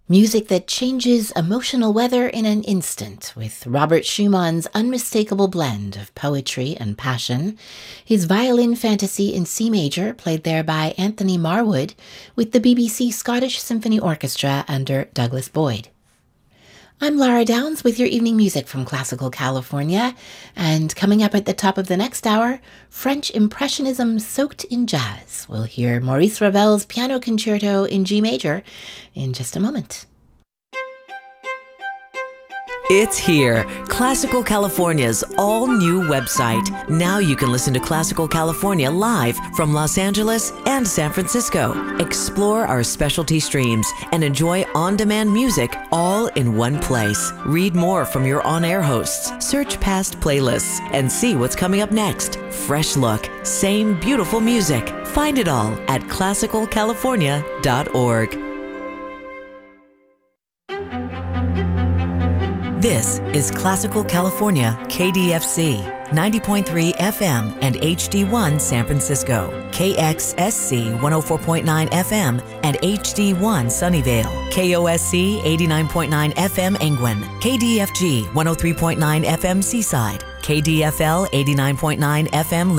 Music that changes emotional weather in an instant with Robert Schumann's unmistakable blend of poetry and passion, his violin fantasy in C major played there by Anthony Marwood with the BBC Scottish Symphony Orchestra under Douglas Boyd. I'm Lara Downs with your evening music from Classical California, and coming up at the top of the next hour, French Impressionism soaked in jazz. We'll hear Maurice Ravel's Piano Concerto in G major in just a moment. It's here, Classical California's all-new website. Now you can listen to Classical California live from Los Angeles and San Francisco. Explore our specialty streams and enjoy on-demand music all in one place. Read more from your on-air hosts, search past playlists, and see what's coming up next. Fresh look, same beautiful music. Find it all at classicalcalifornia.org. This is Classical California, KDFC, 90.3 FM and HD1 San Francisco, KXSC 104.9 FM and HD1 Sunnyvale, KOSC 89.9 FM Angwin, KDFG 103.9 FM Seaside, KDFL 89.9 FM